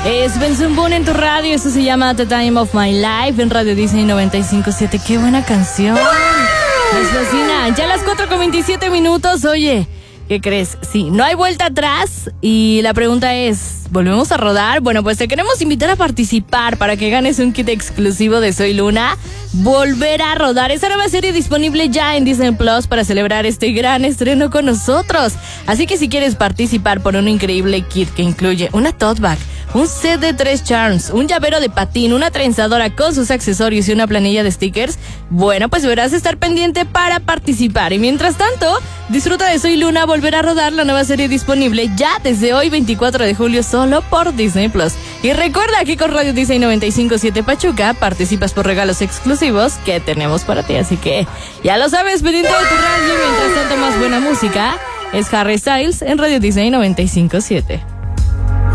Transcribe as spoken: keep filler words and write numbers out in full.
Es Benson Boone en tu radio. Esto se llama The Time of My Life en Radio Disney noventa y cinco punto siete. ¡Qué buena canción! Nos fascina. Ya a las cuatro con veintisiete minutos. Oye, ¿qué crees? Sí, no hay vuelta atrás. Y la pregunta es, ¿volvemos a rodar? Bueno, pues te queremos invitar a participar para que ganes un kit exclusivo de Soy Luna. Volver a rodar. Esta nueva serie disponible ya en Disney Plus para celebrar este gran estreno con nosotros. Así que si quieres participar por un increíble kit que incluye una tote bag, un set de tres charms, un llavero de patín, una trenzadora con sus accesorios y una planilla de stickers, bueno, pues deberás estar pendiente para participar. Y mientras tanto, disfruta de Soy Luna, volver a rodar, la nueva serie disponible ya desde hoy, veinticuatro de julio, solo por Disney Plus. Y recuerda que con Radio Disney noventa y cinco punto siete Pachuca participas por regalos exclusivos que tenemos para ti. Así que ya lo sabes, pendiente de tu radio. Mientras tanto, más buena música es Harry Styles en Radio Disney noventa y cinco punto siete.